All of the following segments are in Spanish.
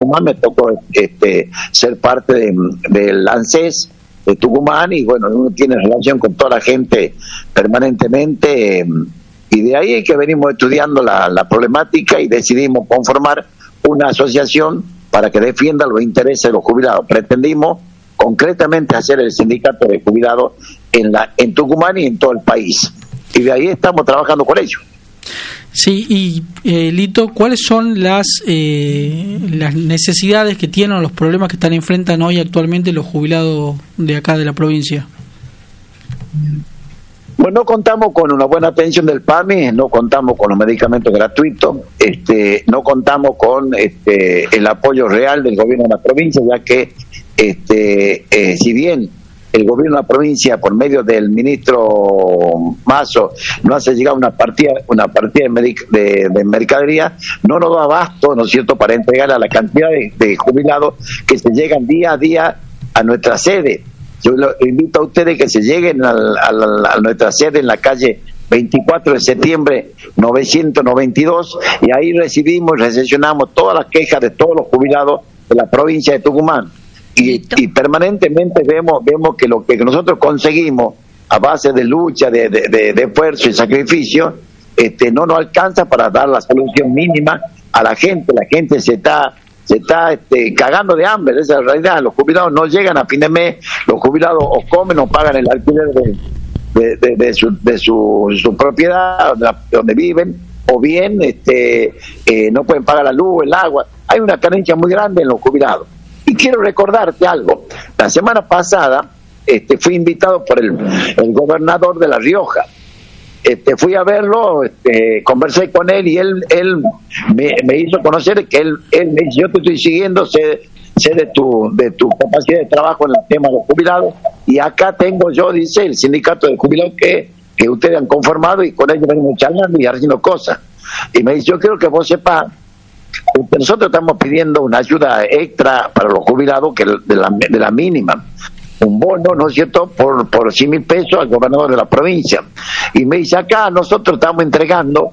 Tucumán me tocó ser parte del ANSES de Tucumán, y bueno, uno tiene relación con toda la gente permanentemente, y de ahí es que venimos estudiando la problemática y decidimos conformar una asociación para que defienda los intereses de los jubilados. Pretendimos concretamente hacer el sindicato de jubilados en Tucumán y en todo el país, y de ahí estamos trabajando con ellos. Sí, y Lito, ¿cuáles son las necesidades que tienen o los problemas que enfrentan hoy actualmente los jubilados de acá de la provincia? Bueno, no contamos con una buena atención del PAMI, no contamos con los medicamentos gratuitos, no contamos con el apoyo real del gobierno de la provincia, ya que si bien el gobierno de la provincia, por medio del ministro Mazo, no hace llegar una partida de mercadería, no nos da abasto, ¿no es cierto?, para entregar a la cantidad de jubilados que se llegan día a día a nuestra sede. Yo invito a ustedes que se lleguen a nuestra sede en la calle 24 de septiembre 992, y ahí recepcionamos todas las quejas de todos los jubilados de la provincia de Tucumán. Y permanentemente vemos que lo que nosotros conseguimos a base de lucha, de esfuerzo y sacrificio, no nos alcanza para dar la solución mínima a la gente. La gente se está cagando de hambre, esa es la realidad. Los jubilados no llegan a fin de mes, los jubilados o comen o pagan el alquiler de su propiedad donde viven, o bien no pueden pagar la luz, el agua. Hay una carencia muy grande en los jubilados. Y quiero recordarte algo. La semana pasada fui invitado por el gobernador de La Rioja. Fui a verlo, conversé con él, y él me hizo conocer que él me dice: yo te estoy siguiendo, sé de tu capacidad de trabajo en el tema de los jubilados, y acá tengo yo, dice, el sindicato de jubilados que ustedes han conformado, y con ellos venimos charlando y haciendo cosas. Y me dice: yo quiero que vos sepas, nosotros estamos pidiendo una ayuda extra para los jubilados, que de la mínima, un bono, ¿no es cierto?, por 100.000 pesos al gobernador de la provincia. Y me dice: acá nosotros estamos entregando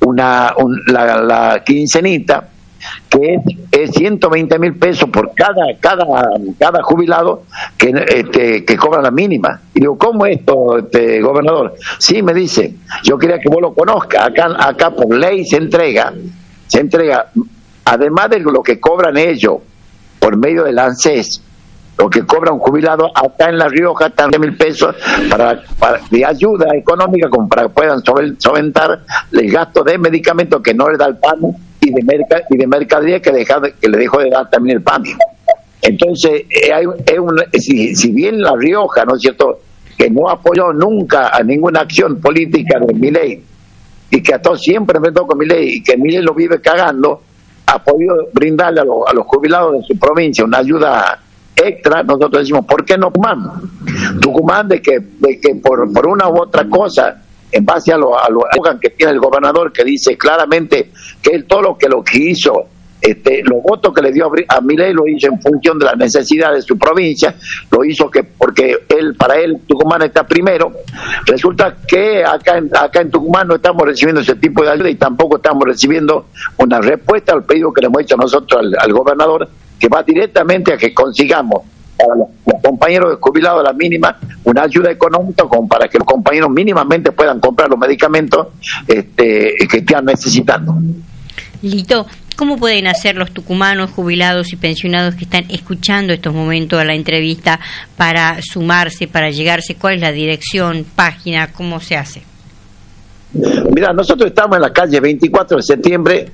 la quincenita, que es 120.000 pesos por cada jubilado que cobra la mínima. Y digo: ¿cómo es esto, gobernador? Sí, me dice, yo quería que vos lo conozcas. Acá por ley se entrega, además de lo que cobran ellos por medio del ANSES, lo que cobra un jubilado acá en La Rioja, están 100.000 pesos de ayuda económica, como para que puedan solventar el gasto de medicamentos que no le da el PAMI, y de mercadería que le dejó de dar también el PAMI. Entonces, si bien La Rioja, ¿no es cierto?, que no apoyó nunca a ninguna acción política de Milei, y que a todos siempre me tocó Milei, y que Milei lo vive cagando, ha podido brindarle a los jubilados de su provincia una ayuda extra. Nosotros decimos: ¿por qué no Tucumán? De que por una u otra cosa, en base a lo que tiene el gobernador, que dice claramente que él todo lo que hizo, los votos que le dio a Milei lo hizo en función de la necesidad de su provincia, lo hizo porque para él Tucumán está primero. Resulta que acá en Tucumán no estamos recibiendo ese tipo de ayuda, y tampoco estamos recibiendo una respuesta al pedido que le hemos hecho nosotros al gobernador, que va directamente a que consigamos para los compañeros jubilados de la mínima una ayuda económica, como para que los compañeros mínimamente puedan comprar los medicamentos que están necesitando. Lito, ¿cómo pueden hacer los tucumanos jubilados y pensionados que están escuchando estos momentos a la entrevista para sumarse, para llegarse? ¿Cuál es la dirección, página, cómo se hace? Mira, nosotros estamos en la calle 24 de septiembre,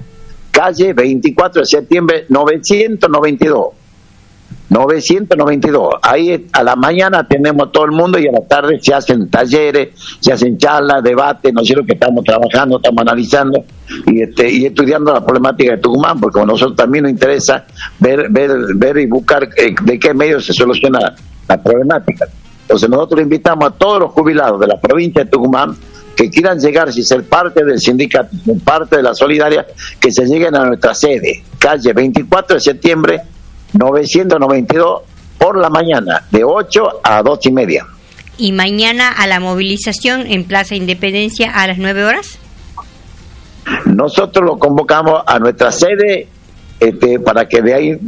992. Ahí a la mañana tenemos todo el mundo, y a la tarde se hacen talleres, se hacen charlas, debates, ¿no es cierto?, que estamos trabajando, estamos analizando y estudiando la problemática de Tucumán, porque a nosotros también nos interesa ver y buscar de qué medio se soluciona la problemática. Entonces nosotros invitamos a todos los jubilados de la provincia de Tucumán que quieran llegar, si ser parte del sindicato, parte de la solidaria, que se lleguen a nuestra sede, calle 24 de septiembre 992, por la mañana, de 8 a 2:30. ¿Y mañana a la movilización en Plaza Independencia a las 9 horas? Nosotros lo convocamos a nuestra sede para que de ahí